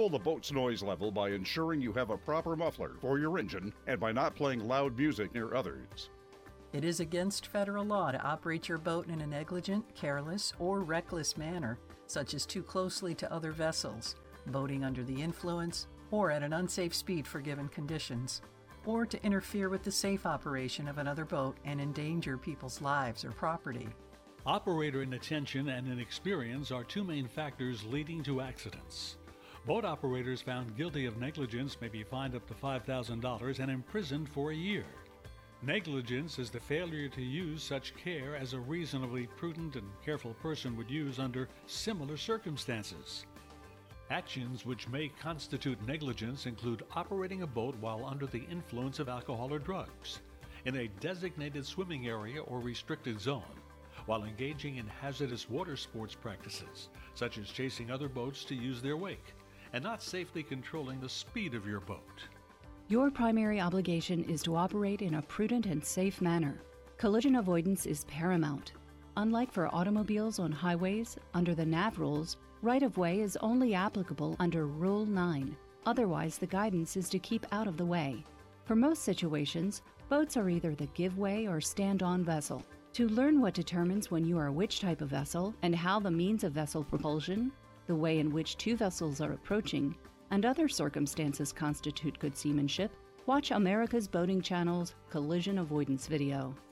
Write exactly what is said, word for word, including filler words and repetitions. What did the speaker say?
Control the boat's noise level by ensuring you have a proper muffler for your engine and by not playing loud music near others. It is against federal law to operate your boat in a negligent, careless, or reckless manner, such as too closely to other vessels, boating under the influence, or at an unsafe speed for given conditions, or to interfere with the safe operation of another boat and endanger people's lives or property. Operator inattention and inexperience are two main factors leading to accidents. Boat operators found guilty of negligence may be fined up to five thousand dollars and imprisoned for a year. Negligence is the failure to use such care as a reasonably prudent and careful person would use under similar circumstances. Actions which may constitute negligence include operating a boat while under the influence of alcohol or drugs, in a designated swimming area or restricted zone, while engaging in hazardous water sports practices, such as chasing other boats to use their wake, and not safely controlling the speed of your boat. Your primary obligation is to operate in a prudent and safe manner. Collision avoidance is paramount. Unlike for automobiles on highways, under the N A V rules, right-of-way is only applicable under Rule nine. Otherwise, the guidance is to keep out of the way. For most situations, boats are either the give-way or stand-on vessel. To learn what determines when you are which type of vessel and how the means of vessel propulsion, the way in which two vessels are approaching, and other circumstances constitute good seamanship, watch America's Boating Channel's Collision Avoidance video.